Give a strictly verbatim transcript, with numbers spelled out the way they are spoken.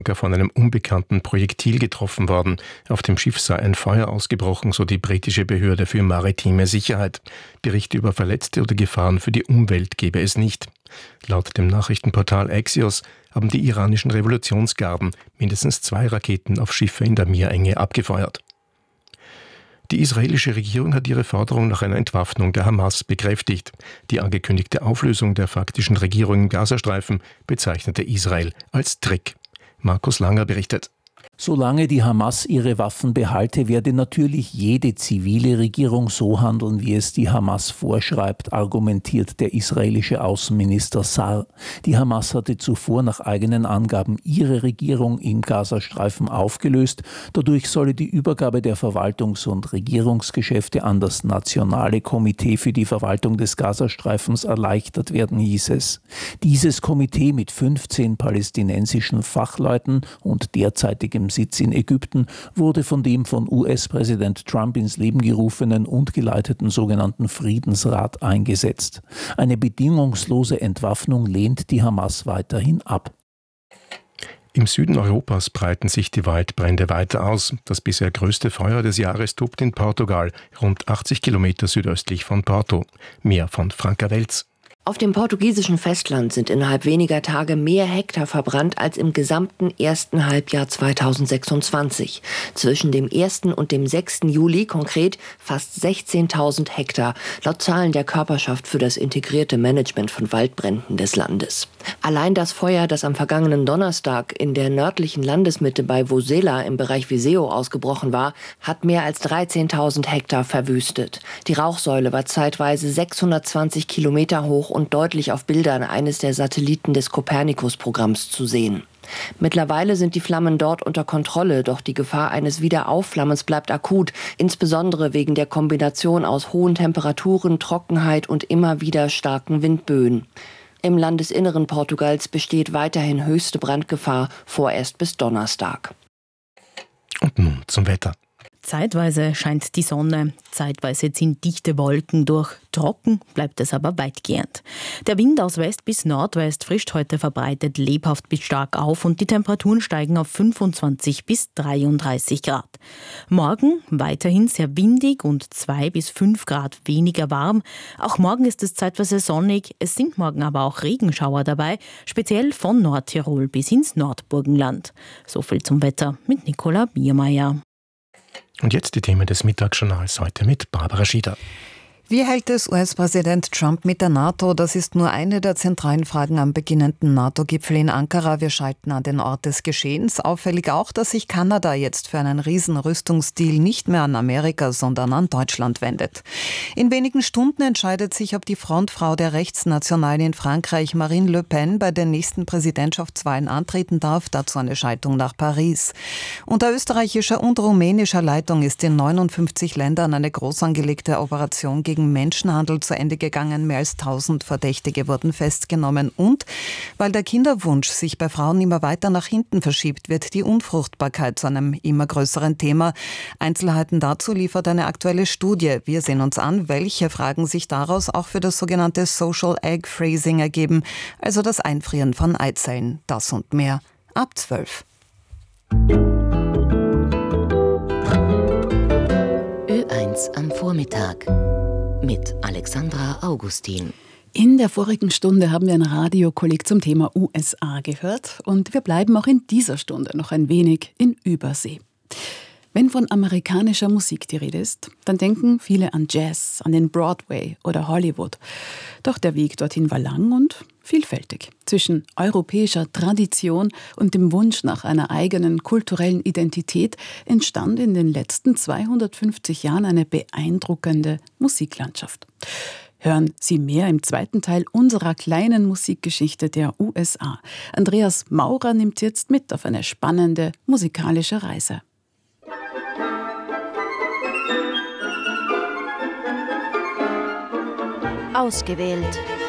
von einem unbekannten Projektil getroffen worden. Auf dem Schiff sei ein Feuer ausgebrochen, so die britische Behörde für maritime Sicherheit. Berichte über Verletzte oder Gefahren für die Umwelt gebe es nicht. Laut dem Nachrichtenportal Axios haben die iranischen Revolutionsgarden mindestens zwei Raketen auf Schiffe in der Meerenge abgefeuert. Die israelische Regierung hat ihre Forderung nach einer Entwaffnung der Hamas bekräftigt. Die angekündigte Auflösung der faktischen Regierung im Gazastreifen bezeichnete Israel als Trick. Markus Langer berichtet. Solange die Hamas ihre Waffen behalte, werde natürlich jede zivile Regierung so handeln, wie es die Hamas vorschreibt, argumentiert der israelische Außenminister Sar. Die Hamas hatte zuvor nach eigenen Angaben ihre Regierung im Gazastreifen aufgelöst. Dadurch solle die Übergabe der Verwaltungs- und Regierungsgeschäfte an das Nationale Komitee für die Verwaltung des Gazastreifens erleichtert werden, hieß es. Dieses Komitee mit fünfzehn palästinensischen Fachleuten und derzeitigem Sitz in Ägypten wurde von dem von U S-Präsident Trump ins Leben gerufenen und geleiteten sogenannten Friedensrat eingesetzt. Eine bedingungslose Entwaffnung lehnt die Hamas weiterhin ab. Im Süden Europas breiten sich die Waldbrände weiter aus. Das bisher größte Feuer des Jahres tobt in Portugal, rund achtzig Kilometer südöstlich von Porto. Mehr von Franka Welz. Auf dem portugiesischen Festland sind innerhalb weniger Tage mehr Hektar verbrannt als im gesamten ersten Halbjahr zweitausendsechsundzwanzig. Zwischen dem ersten und dem sechsten Juli konkret fast sechzehntausend Hektar, laut Zahlen der Körperschaft für das integrierte Management von Waldbränden des Landes. Allein das Feuer, das am vergangenen Donnerstag in der nördlichen Landesmitte bei Vozela im Bereich Viseu ausgebrochen war, hat mehr als dreizehntausend Hektar verwüstet. Die Rauchsäule war zeitweise sechshundertzwanzig Kilometer hoch und deutlich auf Bildern eines der Satelliten des Copernicus-Programms zu sehen. Mittlerweile sind die Flammen dort unter Kontrolle, doch die Gefahr eines Wiederaufflammens bleibt akut, insbesondere wegen der Kombination aus hohen Temperaturen, Trockenheit und immer wieder starken Windböen. Im Landesinneren Portugals besteht weiterhin höchste Brandgefahr, vorerst bis Donnerstag. Und nun zum Wetter. Zeitweise scheint die Sonne, zeitweise ziehen dichte Wolken durch. Trocken bleibt es aber weitgehend. Der Wind aus West bis Nordwest frischt heute verbreitet lebhaft bis stark auf und die Temperaturen steigen auf fünfundzwanzig bis dreiunddreißig Grad. Morgen weiterhin sehr windig und zwei bis fünf Grad weniger warm. Auch morgen ist es zeitweise sonnig, es sind morgen aber auch Regenschauer dabei, speziell von Nordtirol bis ins Nordburgenland. So viel zum Wetter mit Nicola Biermeier. Und jetzt die Themen des Mittagsjournals heute mit Barbara Schieder. Wie hält es U S-Präsident Trump mit der NATO? Das ist nur eine der zentralen Fragen am beginnenden NATO-Gipfel in Ankara. Wir schalten an den Ort des Geschehens. Auffällig auch, dass sich Kanada jetzt für einen riesen Rüstungsdeal nicht mehr an Amerika, sondern an Deutschland wendet. In wenigen Stunden entscheidet sich, ob die Frontfrau der Rechtsnationalen in Frankreich, Marine Le Pen, bei den nächsten Präsidentschaftswahlen antreten darf. Dazu eine Schaltung nach Paris. Unter österreichischer und rumänischer Leitung ist in neunundfünfzig Ländern eine groß angelegte Operation gegen Menschenhandel zu Ende gegangen. Mehr als tausend Verdächtige wurden festgenommen. Und weil der Kinderwunsch sich bei Frauen immer weiter nach hinten verschiebt, wird die Unfruchtbarkeit zu einem immer größeren Thema. Einzelheiten dazu liefert eine aktuelle Studie. Wir sehen uns an, welche Fragen sich daraus auch für das sogenannte Social Egg Freezing ergeben, also das Einfrieren von Eizellen. Das und mehr ab zwölf. Ö eins am Vormittag mit Alexandra Augustin. In der vorigen Stunde haben wir ein Radiokolleg zum Thema U S A gehört und wir bleiben auch in dieser Stunde noch ein wenig in Übersee. Wenn von amerikanischer Musik die Rede ist, dann denken viele an Jazz, an den Broadway oder Hollywood. Doch der Weg dorthin war lang und vielfältig. Zwischen europäischer Tradition und dem Wunsch nach einer eigenen kulturellen Identität entstand in den letzten zweihundertfünfzig Jahren eine beeindruckende Musiklandschaft. Hören Sie mehr im zweiten Teil unserer kleinen Musikgeschichte der U S A. Andreas Maurer nimmt Sie jetzt mit auf eine spannende musikalische Reise. Ausgewählt.